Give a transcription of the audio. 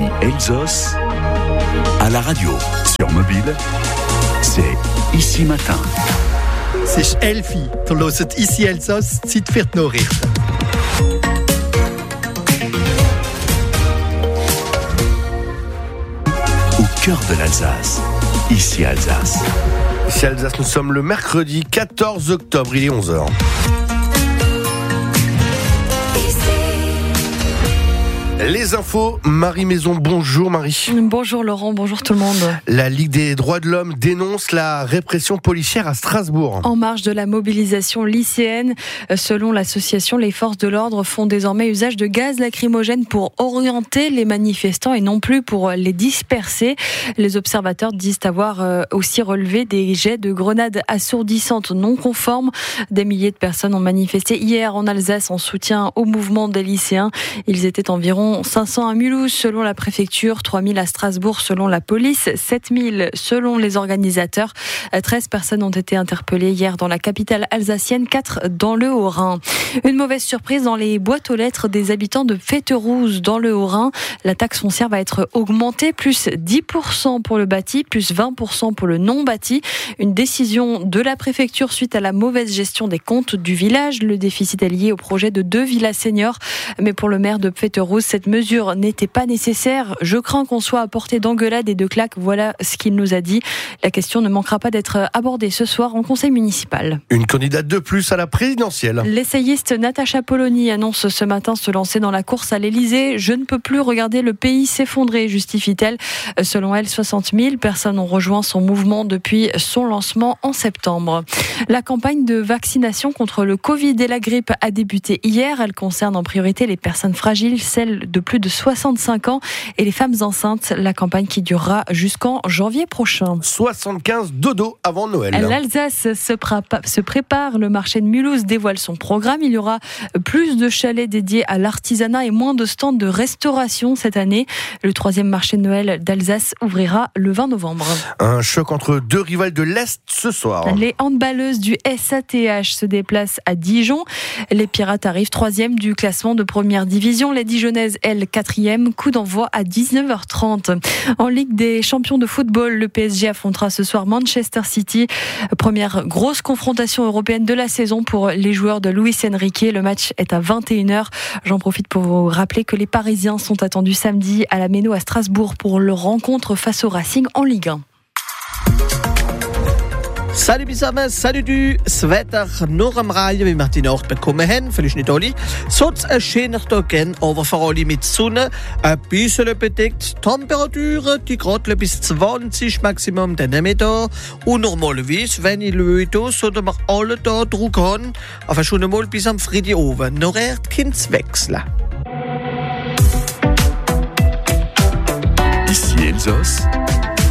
Ici Elsos, à la radio, sur mobile, c'est Ici Matin. C'est Elfie, du hörst Ici Elsos, Zeit für die Nachrichten. Au cœur de l'Alsace, Ici Alsace. Ici Alsace, nous sommes le mercredi 14 octobre, il est 11h. Les infos, Marie Maison, bonjour Marie. Bonjour Laurent, bonjour tout le monde. La Ligue des droits de l'homme dénonce la répression policière à Strasbourg. En marge de la mobilisation lycéenne, selon l'association, les forces de l'ordre font désormais usage de gaz lacrymogène pour orienter les manifestants et non plus pour les disperser. Les observateurs disent avoir aussi relevé des jets de grenades assourdissantes non conformes. Des milliers de personnes ont manifesté hier en Alsace en soutien au mouvement des lycéens. Ils étaient environ 500 à Mulhouse selon la préfecture, 3000 à Strasbourg selon la police, 7000 selon les organisateurs. 13 personnes ont été interpellées hier dans la capitale alsacienne, 4 dans le Haut-Rhin. Une mauvaise surprise dans les boîtes aux lettres des habitants de Féterouze dans le Haut-Rhin. La taxe foncière va être augmentée, plus 10% pour le bâti, plus 20% pour le non bâti. Une décision de la préfecture suite à la mauvaise gestion des comptes du village. Le déficit est lié au projet de 2 villas seniors. Mais pour le maire de Féterouze, cette mesure n'était pas nécessaire. Je crains qu'on soit à portée d'engueulade et de claques. Voilà ce qu'il nous a dit. La question ne manquera pas d'être abordée ce soir en conseil municipal. Une candidate de plus à la présidentielle. L'essayiste Natacha Polony annonce ce matin se lancer dans la course à l'Elysée. Je ne peux plus regarder le pays s'effondrer, justifie-t-elle. Selon elle, 60 000 personnes ont rejoint son mouvement depuis son lancement en septembre. La campagne de vaccination contre le Covid et la grippe a débuté hier. Elle concerne en priorité les personnes fragiles, celles de plus de 65 ans et les femmes enceintes. La campagne qui durera jusqu'en janvier prochain. 75 dodos avant Noël. L'Alsace se prépare. Le marché de Mulhouse dévoile son programme. Il y aura plus de chalets dédiés à l'artisanat et moins de stands de restauration cette année. Le 3e marché de Noël d'Alsace ouvrira le 20 novembre. Un choc entre deux rivales de l'Est ce soir. Les handballeuses du SATH se déplacent à Dijon. Les Pirates arrivent 3e du classement de première division. Les Dijonnaises, elles, 4e. Coup d'envoi à 19h30. En Ligue des champions de football, le PSG affrontera ce soir Manchester City. Première grosse confrontation européenne de la saison pour les joueurs de Luis Enrique. Le match est à 21h. J'en profite pour vous rappeler que les Parisiens sont attendus samedi à la Méno à Strasbourg pour leur rencontre face au Racing en Ligue 1. Salut zusammen, salut du Wetter nur am Rhein, wie wir die Nacht bekommen haben, vielleicht nicht alle. Sonst ein schöner Tag, aber vor allem mit Sonne, ein bisschen bedeckt. Temperaturen, die gerade bis 20 Maximum dann mit da. Und normalerweise, wenn ich Leute, sollten wir alle da Druck haben, aber schon einmal bis am Freitag oben. Noch kann es wechseln. Ici Elsos,